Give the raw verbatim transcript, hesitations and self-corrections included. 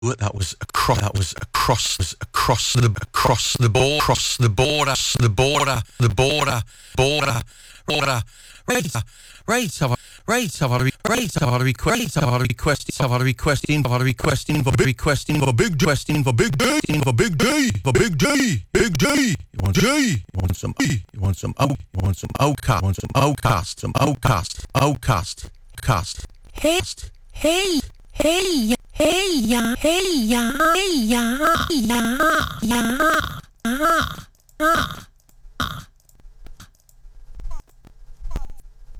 That was across. That was across. Across the across the border. Across the border. The border. The border. Border. Border. Right. Right. Have a right. Have a right. Have a request. Have a request. Have a requesting. Have a requesting for big requesting for big requesting for big day. For big day. For big day. Big day. You want day. You want some. You want some. Out. You want some outcast. You want some outcast. Some outcast. Outcast. Cast. Haste. Hey. Hey. Hey ya, hey ya, hey ya, ya, ya, ah, ah.